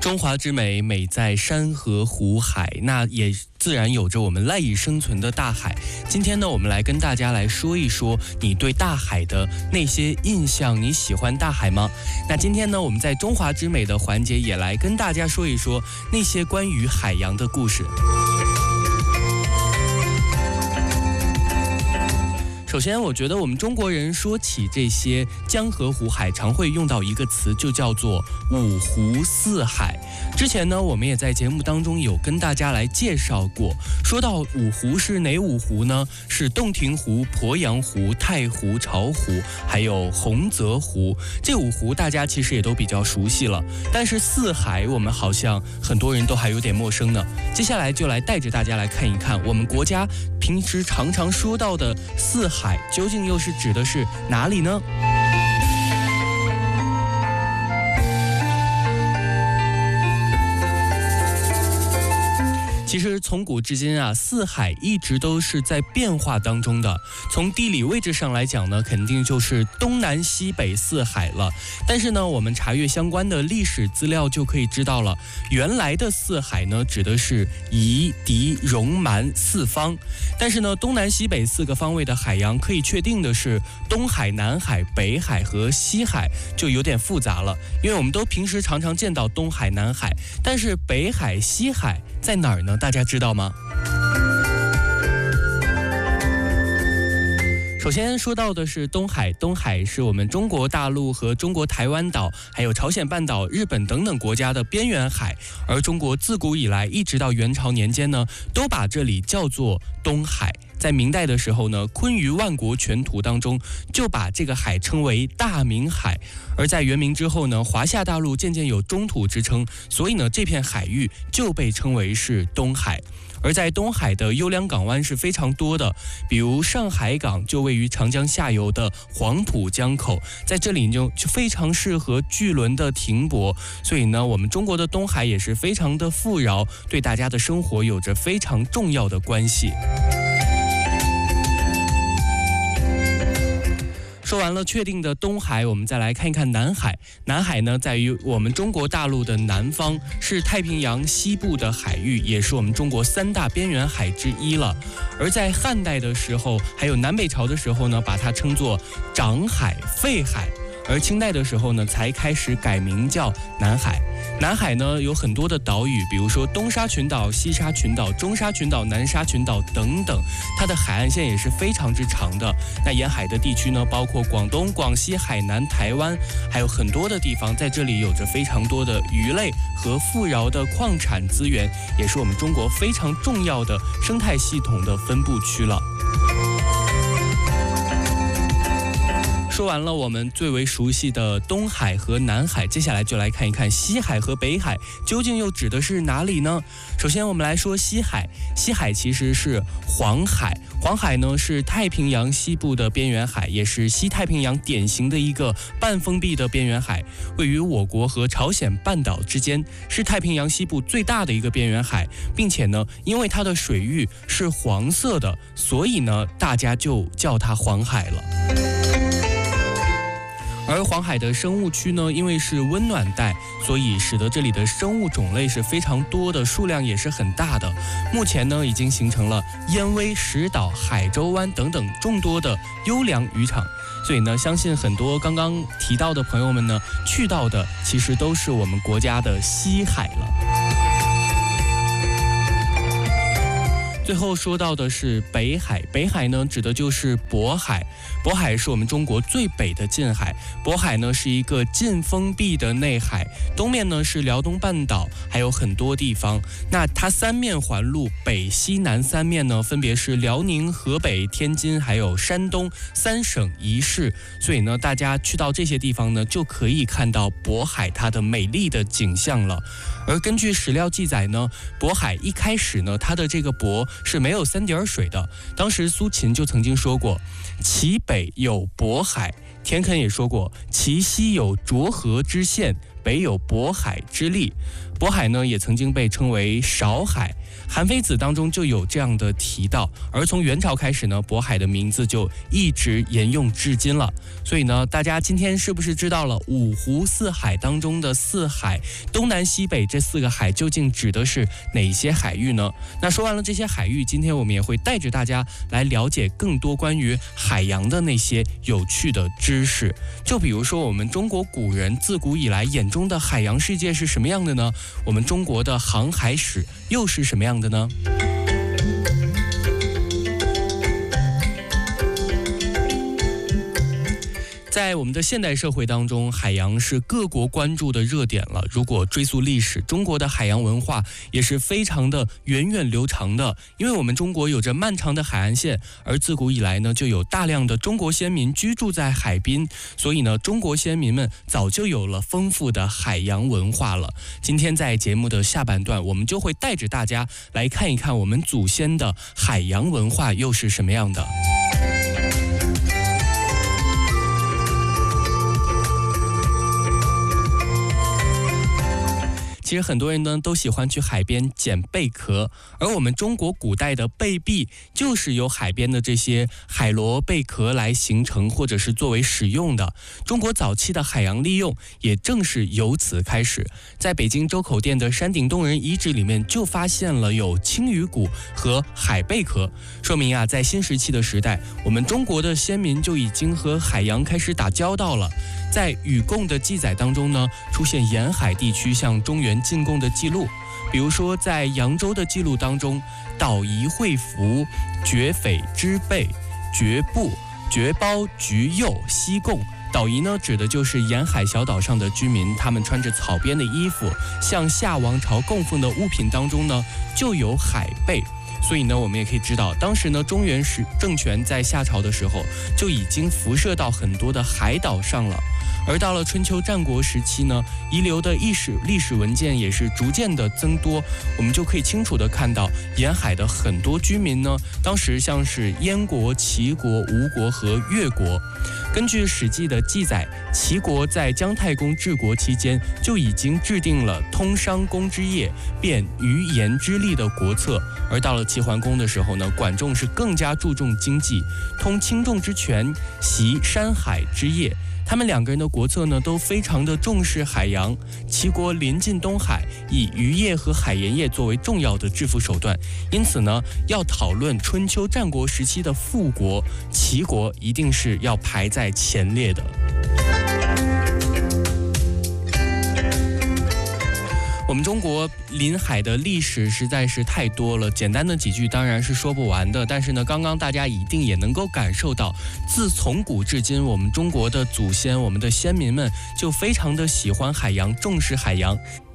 中华之美，美在山河湖海，那也自然有着我们赖以生存的大海。今天呢，我们来跟大家来说一说你对大海的那些印象，你喜欢大海吗？那今天呢，我们在中华之美的环节也来跟大家说一说那些关于海洋的故事。首先，我觉得我们中国人说起这些江河湖海，常会用到一个词，就叫做五湖四海。之前呢，我们也在节目当中有跟大家来介绍过。说到五湖是哪五湖呢？是洞庭湖、鄱阳湖、太湖、巢湖，还有洪泽湖。这五湖大家其实也都比较熟悉了，但是四海我们好像很多人都还有点陌生呢。接下来就来带着大家来看一看我们国家平时常常说到的四海究竟又是指的是哪里呢？其实从古至今啊，四海一直都是在变化当中的。从地理位置上来讲呢，肯定就是东南西北四海了。但是呢，我们查阅相关的历史资料就可以知道了，原来的四海呢，指的是夷、狄、戎、蛮四方。但是呢，东南西北四个方位的海洋可以确定的是东海、南海、北海和西海，就有点复杂了。因为我们都平时常常见到东海、南海，但是北海、西海在哪儿呢？大家知道吗？首先说到的是东海，东海是我们中国大陆和中国台湾岛，还有朝鲜半岛、日本等等国家的边缘海。而中国自古以来一直到元朝年间呢，都把这里叫做东海。在明代的时候呢，《昆于万国全图》当中就把这个海称为大明海。而在元明之后呢，华夏大陆渐渐有中土之称，所以呢，这片海域就被称为是东海。而在东海的优良港湾是非常多的，比如上海港就位于长江下游的黄浦江口，在这里就非常适合巨轮的停泊，所以呢，我们中国的东海也是非常的富饶，对大家的生活有着非常重要的关系。说完了确定的东海，我们再来看一看南海。南海呢，在于我们中国大陆的南方，是太平洋西部的海域，也是我们中国三大边缘海之一了。而在汉代的时候，还有南北朝的时候呢，把它称作长海、废海。而清代的时候呢，才开始改名叫南海。南海呢有很多的岛屿，比如说东沙群岛、西沙群岛、中沙群岛、南沙群岛等等，它的海岸线也是非常之长的。那沿海的地区呢，包括广东、广西、海南、台湾，还有很多的地方，在这里有着非常多的鱼类和富饶的矿产资源，也是我们中国非常重要的生态系统的分布区了。说完了我们最为熟悉的东海和南海，接下来就来看一看西海和北海究竟又指的是哪里呢？首先我们来说西海，西海其实是黄海。黄海呢是太平洋西部的边缘海，也是西太平洋典型的一个半封闭的边缘海，位于我国和朝鲜半岛之间，是太平洋西部最大的一个边缘海，并且呢，因为它的水域是黄色的，所以呢，大家就叫它黄海了。而黄海的生物区呢，因为是温暖带，所以使得这里的生物种类是非常多的，数量也是很大的。目前呢，已经形成了燕威、石岛、海州湾等等众多的优良渔场。所以呢，相信很多刚刚提到的朋友们呢，去到的其实都是我们国家的西海了。最后说到的是北海，北海呢指的就是渤海，渤海是我们中国最北的近海。渤海呢是一个近封闭的内海，东面呢是辽东半岛，还有很多地方。那它三面环路，北西南三面呢分别是辽宁、河北、天津还有山东三省一市，所以呢大家去到这些地方呢，就可以看到渤海它的美丽的景象了。而根据史料记载呢，渤海一开始呢，它的这个渤是没有三点水的。当时苏秦就曾经说过，其北有渤海。田肯也说过，其西有浊河之县，北有渤海之利。 渤海呢也曾经被称为韶海，《韩非子》当中就有这样的提到。而从元朝开始呢，渤海的名字就一直沿用至今了。所以呢，大家今天是不是知道了五湖四海当中的四海，东南西北这4个海究竟指的是哪些海域呢？那说完了这些海域，今天我们也会带着大家来了解更多关于海洋的那些有趣的知识。就比如说我们中国古人自古以来眼中的海洋世界是什么样的呢？我们中国的航海史又是什么样的呢？在我们的现代社会当中，海洋是各国关注的热点了。如果追溯历史，中国的海洋文化也是非常的源远流长的。因为我们中国有着漫长的海岸线，而自古以来呢，就有大量的中国先民居住在海滨，所以呢，中国先民们早就有了丰富的海洋文化了。今天在节目的下半段，我们就会带着大家来看一看我们祖先的海洋文化又是什么样的。其实很多人呢都喜欢去海边捡贝壳，而我们中国古代的贝币就是由海边的这些海螺贝壳来形成或者是作为使用的。中国早期的海洋利用也正是由此开始。在北京周口店的山顶洞人遗址里面就发现了有青鱼骨和海贝壳，说明啊，在新石器的时代，我们中国的先民就已经和海洋开始打交道了。在禹贡的记载当中呢，出现沿海地区向中原进贡的记录。比如说在扬州的记录当中，岛夷会服、绝匪之贝、绝布、绝包、菊柚、西贡。岛夷呢，指的就是沿海小岛上的居民，他们穿着草编的衣服，向夏王朝供奉的物品当中呢，就有海贝。所以呢，我们也可以知道，当时呢，中原政权在夏朝的时候就已经辐射到很多的海岛上了。而到了春秋战国时期呢，遗留的历史文件也是逐渐的增多，我们就可以清楚的看到沿海的很多居民呢，当时像是燕国、齐国、吴国和越国。根据《史记》的记载，齐国在姜太公治国期间就已经制定了通商工之业、便鱼盐之利的国策，而到了齐桓公的时候呢，管仲是更加注重经济，通轻重之权，习山海之业。他们两个人的国策呢，都非常的重视海洋。齐国临近东海，以渔业和海盐业作为重要的致富手段，因此呢，要讨论春秋战国时期的富国，齐国一定是要排在前列的。我们中国临海的历史实在是太多了，简单的几句当然是说不完的。但是呢，刚刚大家一定也能够感受到，自从古至今，我们中国的祖先，我们的先民们就非常的喜欢海洋，重视海洋。